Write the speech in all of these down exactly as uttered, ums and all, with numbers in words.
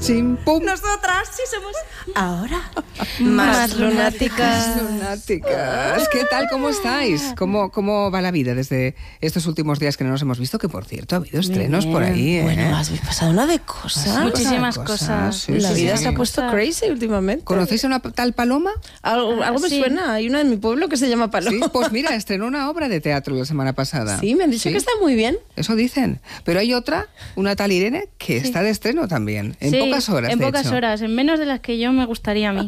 Chim, pum. Nosotras sí somos ahora Más lunáticas. Más lunáticas. ¿Qué tal? ¿Cómo estáis? ¿Cómo, ¿Cómo va la vida desde estos últimos días que no nos hemos visto? Que, por cierto, ha habido estrenos por ahí, ¿eh? Bueno, has pasado una de cosas. Muchísimas cosas, cosas. sí, la sí, vida sí. se ha puesto crazy últimamente. ¿Conocéis a una tal Paloma? Algo, algo me Sí. suena. Hay una en mi pueblo que se llama Paloma. Sí, pues mira, estrenó una obra de teatro la semana pasada. Sí, me han dicho Sí, que está muy bien. Eso dicen. Pero hay otra, una tal Irene, que está de estreno también. En Sí, pocas horas, En de pocas hecho. horas, en menos de las que yo me gustaría a mí.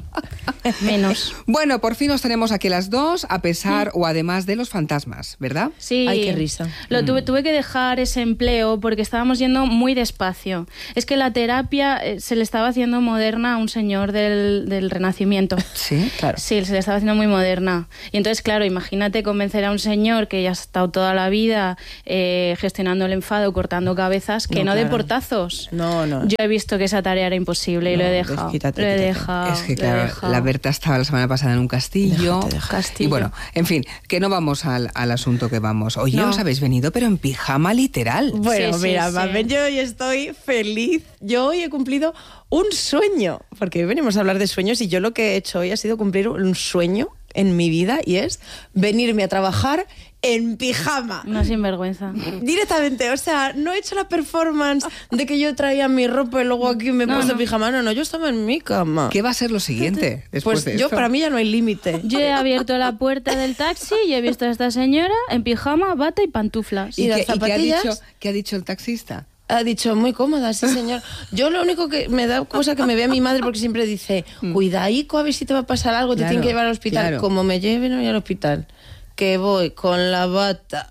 Menos. Bueno, por fin nos tenemos aquí las dos, a pesar o además de los fantasmas, ¿verdad? Sí. Ay, qué risa. Lo tuve, tuve que dejar ese empleo porque estábamos yendo muy despacio. Es que la terapia eh, se le estaba haciendo moderna a un señor del, del Renacimiento. Sí, claro. Sí, se le estaba haciendo muy moderna. Y entonces, claro, imagínate convencer a un señor que ya ha estado toda la vida eh, gestionando el enfado, cortando cabezas, que No, no, de claro. portazos. No, no. Yo he visto que esa tarea era imposible y No, lo he dejado. quítate, lo he quítate. dejado. Es que, lo he claro, dejado. la Berta estaba la semana pasada en un castillo. Déjate, déjate. Castillo. Y bueno, en fin, que no vamos al, al asunto que vamos. Oye, No. os habéis venido, pero en pijama literal. Bueno, Sí, sí, mira, sí. Mamen, yo hoy estoy feliz. Yo hoy he cumplido un sueño, porque hoy venimos a hablar de sueños y yo lo que he hecho hoy ha sido cumplir un sueño en mi vida y es venirme a trabajar en pijama. Una sinvergüenza. Directamente, o sea, no he hecho la performance de que yo traía mi ropa y luego aquí me he No, puesto no. pijama. No, no, yo estaba en mi cama. ¿Qué va a ser lo siguiente después Pues de yo, esto? para mí ya no hay límite. Yo he abierto la puerta del taxi y he visto a esta señora en pijama, bata y pantuflas. ¿Y, ¿Y qué, las y qué ha zapatillas? dicho, qué ha dicho el taxista? Ha dicho, muy cómoda, sí, señor. Yo lo único que me da cosa que me vea mi madre porque siempre dice, cuidaico, a ver si te va a pasar algo, te Claro, tienen que llevar al hospital. claro. Como me lleven hoy al hospital, que voy con la bata.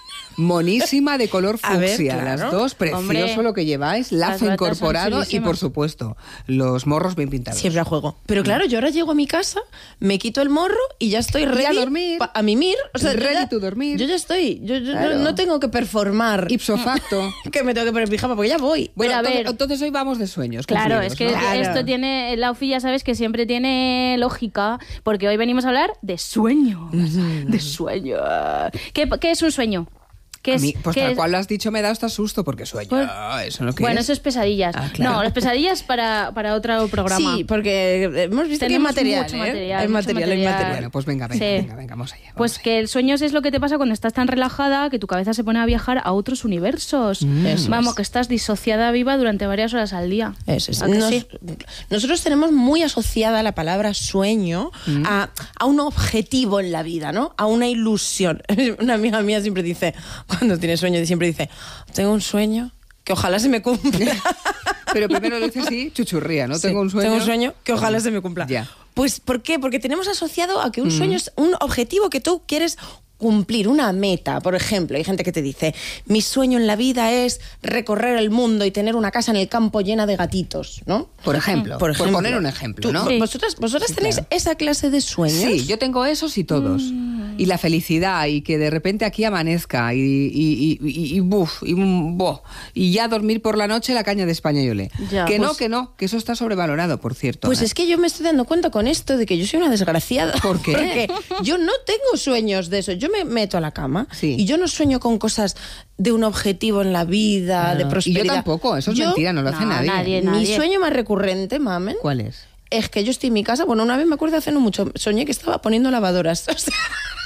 Monísima, de color A ver, fucsia, claro. las dos, precioso Hombre, lo que lleváis, las lazo batas incorporado son y, chulísimas. por supuesto, los morros bien pintados. Siempre a juego. Pero claro, yo ahora llego a mi casa, me quito el morro y ya estoy ready a dormir. pa- a mimir. O sea, yo Ready ya- to dormir. Yo ya estoy. Yo, yo Claro. no, no tengo que performar. Ipso facto. Que me tengo que poner pijama porque ya voy. Bueno, Pero a entonces, ver. entonces hoy vamos de sueños. Claro, cumplidos, es que ¿no? Claro. esto tiene, la U F I ya sabes que siempre tiene lógica, porque hoy venimos a hablar de sueños, de sueños. ¿Qué, qué es un sueño? ¿Qué A es, mí, pues qué tal es- cual lo has dicho, me da hasta susto porque sueño. Pues- eso no que Bueno, es. eso es pesadillas. Ah, claro. No, las pesadillas para, para otro programa. Sí, porque hemos visto Tenemos que hay material. mucho ¿eh? material, Hay mucho material, hay material. material. Bueno, pues venga, venga, Sí. venga, venga, vamos allá. vamos Pues allá. que el sueño es lo que te pasa cuando estás tan relajada que tu cabeza se pone a viajar a otros universos. Eso Vamos, es. que estás disociada viva durante varias horas al día. Eso es. ¿A que Nos- sí? Nosotros tenemos muy asociada la palabra sueño Mm. a, a un objetivo en la vida, ¿no? A una ilusión. Una amiga mía siempre dice, cuando tiene sueño, siempre dice, tengo un sueño que ojalá se me cumpla. Pero primero lo dices así, chuchurría, ¿no? Sí, Tengo un sueño. Tengo un sueño que ojalá se me cumpla. Ya. Pues, ¿por qué? Porque tenemos asociado a que un sueño es un objetivo que tú quieres cumplir, una meta. Por ejemplo, hay gente que te dice, mi sueño en la vida es recorrer el mundo y tener una casa en el campo llena de gatitos, ¿no? Por ejemplo, por, poner un ejemplo, Tú- ¿no? Sí. ¿Vosotras, vosotras Sí, tenéis claro. esa clase de sueños? Sí, yo tengo esos y todos. Y la felicidad, y que de repente aquí amanezca, y, y, y, y, y buf, y, un bo, y ya dormir por la noche la caña de España y olé. Ya, que no, pues- que no, que eso está sobrevalorado, por cierto. Pues ¿eh? es que yo me estoy dando cuenta con esto de que yo soy una desgraciada. ¿Por qué? Porque yo no tengo sueños de eso. Yo me meto a la cama Sí. y yo no sueño con cosas de un objetivo en la vida, de Y yo prosperidad. tampoco, eso es Yo- mentira, no lo hace No, nadie. nadie. Mi sueño más recurrente, mamen, ¿Cuál es? es que yo estoy en mi casa. Bueno, una vez me acuerdo hace no mucho, soñé que estaba poniendo lavadoras. O sea,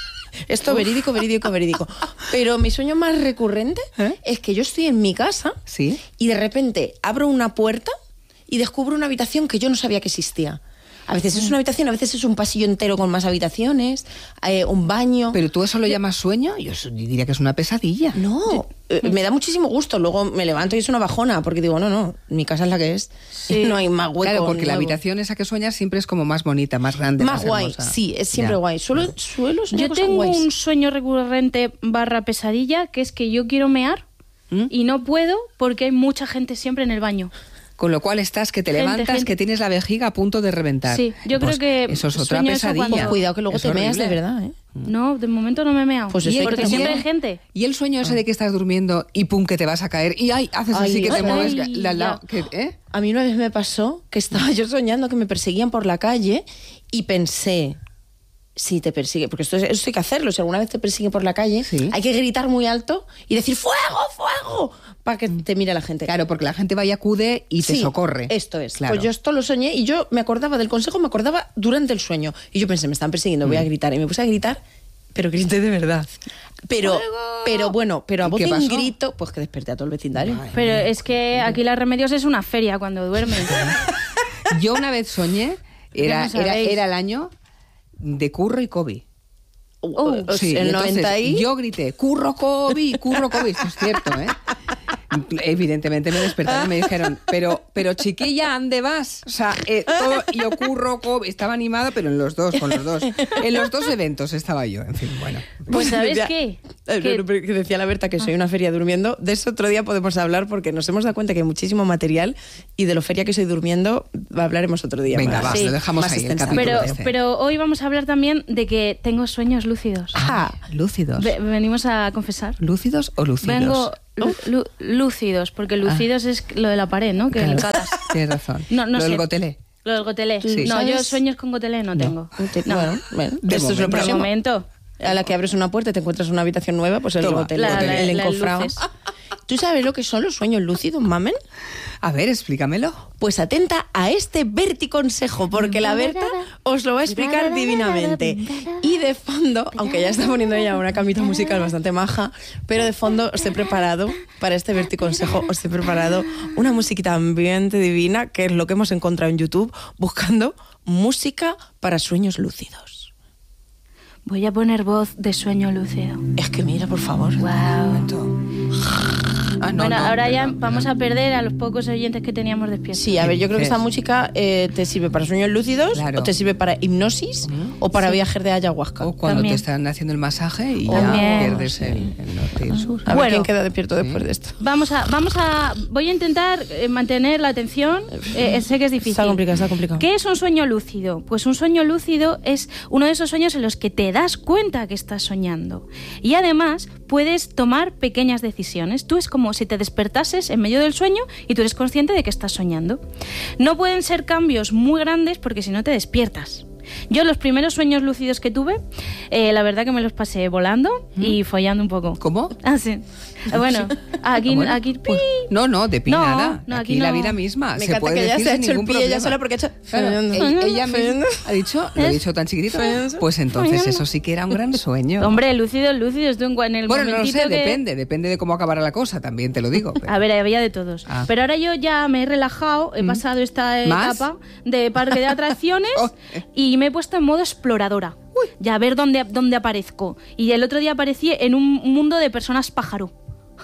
esto verídico, verídico, verídico. Pero mi sueño más recurrente ¿Eh? es que yo estoy en mi casa Sí. y de repente abro una puerta y descubro una habitación que yo no sabía que existía. A veces es una habitación, a veces es un pasillo entero con más habitaciones, eh, un baño. ¿Pero tú eso lo llamas sueño? Yo eso diría que es una pesadilla. No, eh, me da muchísimo gusto. Luego me levanto y es una bajona, porque digo, no, no, mi casa es la que es. Sí. No hay más hueco. Claro, porque la nuevo. habitación esa que sueñas siempre es como más bonita, más grande, más, Más guay, hermosa. sí, es siempre Ya. guay. Suelo, suelo soñar Yo cosas tengo guays. un sueño recurrente barra pesadilla, que es que yo quiero mear ¿Mm? y no puedo porque hay mucha gente siempre en el baño. Con lo cual estás que te Gente, levantas, gente. que tienes la vejiga a punto de reventar. Sí, yo Pues creo que eso es otra sueño eso pesadilla. cuando- Pues cuidado que luego Es te meas de horrible. verdad, ¿eh? No, de momento no me he meado. Pues eso hay que porque tener- siempre hay gente. Y el sueño ese de que estás durmiendo y pum, que te vas a caer y ay, haces Ay, así que te ay, mueves. ay, la- la- ya. que- ¿eh? A mí una vez me pasó que estaba yo soñando que me perseguían por la calle y pensé, si te persigue, porque esto, es- esto hay que hacerlo, si alguna vez te persigue por la calle, Sí. hay que gritar muy alto y decir ¡fuego, fuego! Para que te mire la gente. Claro, porque la gente va y acude y te Sí, socorre. Esto es. Claro. Pues yo esto lo soñé y yo me acordaba del consejo, me acordaba durante el sueño. Y yo pensé, me están persiguiendo, Mm. voy a gritar. Y me puse a gritar, pero grité de verdad. Pero, pero bueno, pero a ¿Y voz qué en pasó? grito, pues que desperté a todo el vecindario. Pero es que aquí las Remedios es una feria cuando duermes. Yo una vez soñé, era, Ya lo era, sabéis. era el año de Curro y Kobe. Oh, Sí, el y entonces noventa y... yo grité, Curro Kobe, Curro Kobe. Esto es cierto, ¿eh? Evidentemente me despertaron y me dijeron, pero, pero chiquilla, ¿dónde vas? O sea, eh, todo, yo Curro Kobe, estaba animado, pero en los dos, con los dos. En los dos eventos estaba yo, en fin, bueno. Pues ¿sabes decía- qué? Eh, Que- no, pero que decía la Berta que soy una feria durmiendo. De eso otro día podemos hablar porque nos hemos dado cuenta que hay muchísimo material y de lo feria que soy durmiendo hablaremos otro día. Venga, más. va, Sí. lo dejamos Más ahí, el extensamente. capítulo Pero, este. pero hoy vamos a hablar también de que tengo sueños lúcidos. Ah, lúcidos. Ve- venimos a confesar. ¿Lúcidos o lúcidos? Vengo lu- lu- lúcidos, porque lucidos es lo de la pared, ¿no? Que Claro, encaras. tienes razón. No, no Lo del sé. gotelé. Lo del gotelé. Sí. No, yo ¿Sabes? sueños con gotelé no tengo. Te- No. Bueno, bueno, De esto es lo momento. De próximo. momento. A la que abres una puerta y te encuentras una habitación nueva, pues el Toma, hotel, la- el, la- el las encofrado. luces. ¿Tú sabes lo que son los sueños lúcidos, mamen? A ver, explícamelo. Pues atenta a este verticonsejo, porque la Berta os lo va a explicar divinamente. Y de fondo, aunque ya está poniendo ella una camita musical bastante maja, pero de fondo os he preparado, para este verticonsejo, os he preparado una musiquita ambiente divina, que es lo que hemos encontrado en YouTube, buscando música para sueños lúcidos. Voy a poner voz de sueño lúcido. Es que mira, por favor. Wow. Ah, no, bueno, no, ahora ya perdón, vamos perdón. a perder a los pocos oyentes que teníamos despiertos. Sí, a ver, yo creo que dices? esta música eh, te sirve para sueños lúcidos, Claro. o te sirve para hipnosis, o para viajes de ayahuasca. O cuando También. te están haciendo el masaje y También. ya pierdes el, el norte y el sur. A ver Bueno. quién queda despierto después de esto. Vamos a, vamos a, voy a intentar eh, mantener la atención. Eh, sé que es difícil. Está complicado, está complicado. ¿Qué es un sueño lúcido? Pues un sueño lúcido es uno de esos sueños en los que te das cuenta que estás soñando. Y además puedes tomar pequeñas decisiones. Tú es como si te despertases en medio del sueño y tú eres consciente de que estás soñando. No pueden ser cambios muy grandes porque si no te despiertas. Yo los primeros sueños lúcidos que tuve, eh, la verdad que me los pasé volando y follando un poco. ¿Cómo? Ah, sí. Eh, Bueno, aquí, Ah, bueno, aquí pues, no, no, de pi No, nada. no, aquí aquí la no. vida misma. Me se encanta puede que ella decir se ha sin hecho el ningún pie ella problema. sola porque ha hecho... Claro, Fernando. ella, ella misma Fernando. ha dicho, lo he dicho tan chiquitito, Fernando. pues entonces eso sí que era un gran sueño. Hombre, lúcidos, lúcidos, tú en en el bueno, no lo momentito sé, que... depende, depende de cómo acabará la cosa, también te lo digo. pero- A ver, había de todos. Ah. Pero ahora yo ya me he relajado, he pasado esta ¿Más? etapa de parque de atracciones Oh. y me he puesto en modo exploradora. Ya a ver dónde, dónde aparezco. Y el otro día aparecí en un mundo de personas pájaro.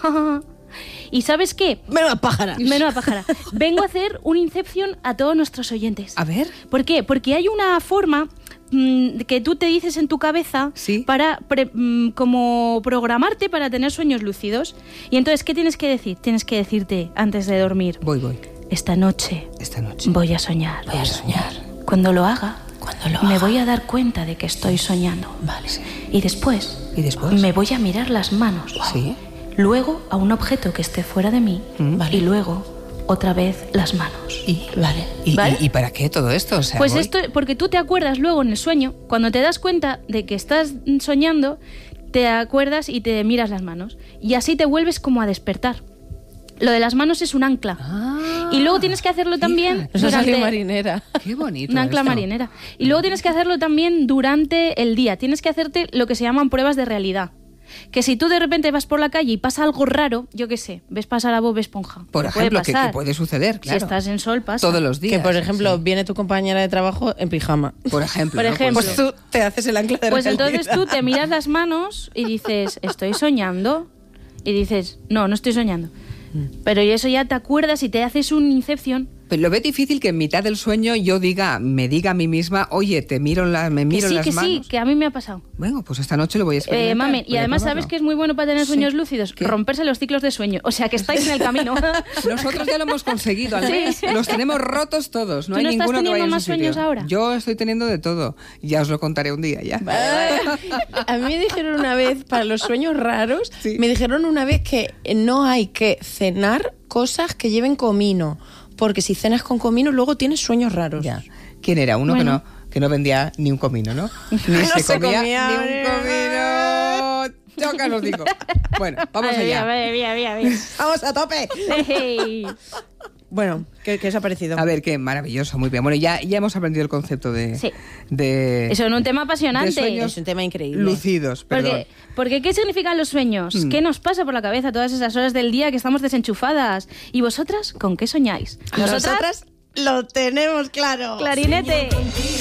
¿Y sabes qué? Menuda pájara. Menuda pájara. Vengo a hacer un Inception a todos nuestros oyentes. A ver. ¿Por qué? Porque hay una forma mm, que tú te dices en tu cabeza Sí. para pre- mm, como programarte para tener sueños lúcidos. Y entonces, ¿qué tienes que decir? Tienes que decirte antes de dormir, Voy, voy. esta noche Esta noche. voy a soñar. Voy a soñar. Cuando lo haga, Cuando lo me haga. voy a dar cuenta de que estoy soñando. Vale. Y después, ¿Y después? me voy a mirar las manos. Sí. Luego a un objeto que esté fuera de mí. Mm. Y luego otra vez las manos. Y, Vale. ¿Y, ¿Vale? y, y para qué todo esto? O sea, Pues voy- esto, porque tú te acuerdas luego en el sueño, cuando te das cuenta de que estás soñando, te acuerdas y te miras las manos. Y así te vuelves como a despertar. Lo de las manos es un ancla. Ah, Y luego tienes que hacerlo también fíjate. Nos ha salido durante... marinera. Qué bonito. Un ancla esto. marinera. Y luego tienes que hacerlo también durante el día. Tienes que hacerte lo que se llaman pruebas de realidad. Que si tú de repente vas por la calle y pasa algo raro, yo qué sé, ves pasar a Bob Esponja. Por que ejemplo, puede que, pasar. que puede suceder, claro. Si estás en sol, pasa. Todos los días. Que, por ejemplo, sí. viene tu compañera de trabajo en pijama. Por ejemplo. Por ¿no? ejemplo. Pues tú te haces el ancla de Pues realidad. entonces tú te miras las manos y dices, estoy soñando. Y dices, no, no estoy soñando. Pero y eso ya te acuerdas y te haces un Inception. Pero lo veo difícil que en mitad del sueño yo diga, me diga a mí misma, oye, te miro en la, me Que miro sí, en las que manos. sí, que a mí me ha pasado. Bueno, pues esta noche lo voy a Eh, experimentar. mamen, y voy a además probarlo. sabes que es muy bueno para tener sueños Sí. lúcidos, ¿Qué? romperse los ciclos de sueño. O sea que estáis en el camino. Nosotros ya lo hemos conseguido, al Sí. menos los tenemos rotos todos. No ¿Tú hay no estás ninguno que teniendo vaya en más su sitio. sueños ahora? Yo estoy teniendo de todo. Ya os lo contaré un día ya. A mí me dijeron una vez, para los sueños raros, Sí. me dijeron una vez que no hay que cenar cosas que lleven comino, porque si cenas con comino luego tienes sueños raros. Ya. ¿Quién era? Uno Bueno. que no que no vendía ni un comino, ¿no? Ni No se, se comía, comía, ni un comino. Choca, os digo. Bueno, vamos Ay, allá. mira, mira, mira, mira. ¡Vamos a tope! Hey. Bueno, ¿qué, ¿qué os ha parecido? A ver, qué maravilloso, muy bien. Bueno, ya, ya hemos aprendido el concepto de... Sí. de Eso es un tema apasionante. de sueños Es un tema increíble. lucidos, perdón. Porque, porque ¿qué significan los sueños? Mm. ¿Qué nos pasa por la cabeza todas esas horas del día que estamos desenchufadas? ¿Y vosotras con qué soñáis? Nosotras lo tenemos claro. Clarinete.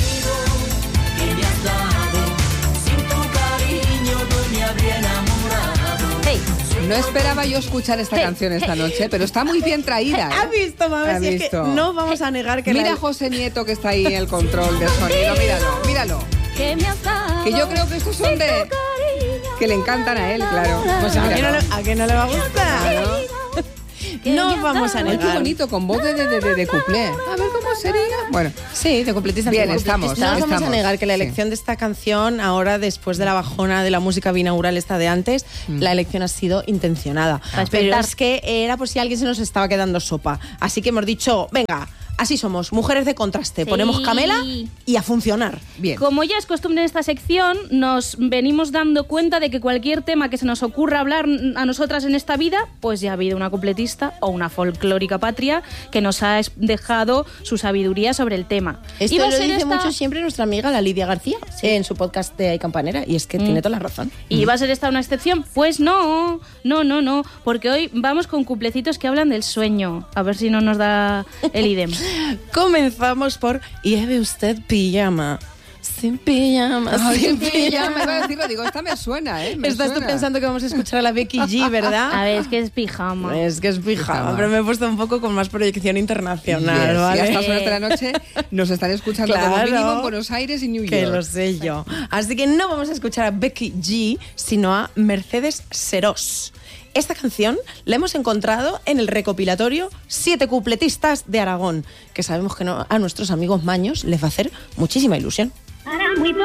Hey. No esperaba yo escuchar esta Hey, canción esta hey, noche, pero está muy bien traída. ¿Has ¿eh? visto, mami? ¿Has Si es que visto? no vamos a negar que Mira la... a José Nieto que está ahí en el control del sonido, míralo, míralo. ¿Qué me has dado? Que yo creo que estos son de... que le encantan a él, claro. Pues a que no Míralo. le, a que no le va a gustar. Claro. No vamos a Ay, qué negar. bonito, con voz de, de, de, de cuplé. A ver cómo sería. Bueno, Sí, de completista. Bien, antiguo. estamos, No nos vamos estamos. a negar que la Sí. elección de esta canción, ahora después de la bajona de la música binaural esta de antes, Mm. la elección ha sido intencionada. Para Pero despertar. es que era por si alguien se nos estaba quedando sopa. Así que hemos dicho, venga, así somos, mujeres de contraste. Sí. Ponemos Camela y a funcionar. bien. Como ya es costumbre en esta sección, nos venimos dando cuenta de que cualquier tema que se nos ocurra hablar a nosotras en esta vida, pues ya ha habido una cupletista o una folclórica patria que nos ha es- dejado su sabiduría sobre el tema. Esto Y va a lo ser dice esta- mucho siempre nuestra amiga, la Lidia García, en su podcast de Ay Campanera, y es que tiene toda la razón. ¿Y va a ser esta una excepción? Pues no, no, no, no, porque hoy vamos con cuplecitos que hablan del sueño. A ver si no nos da el idem. Comenzamos por lleve usted pijama. Sin pijama, Ay, sin ya pijama. me iba a decirlo, digo, esta me suena, ¿eh? Me Estás tú suena. pensando que vamos a escuchar a la Becky G, ¿verdad? A ver, es que es pijama. Es que es pijama, Pijama. pero me he puesto un poco con más proyección internacional, Yes, ¿vale? Y a estas horas de la noche nos están escuchando como Claro. mínimo en Buenos Aires y New York. Que lo sé yo. Así que no vamos a escuchar a Becky G, sino a Mercedes Serós. Esta canción la hemos encontrado en el recopilatorio Siete cupletistas de Aragón, que sabemos que no- a nuestros amigos maños les va a hacer muchísima ilusión. Para muy poco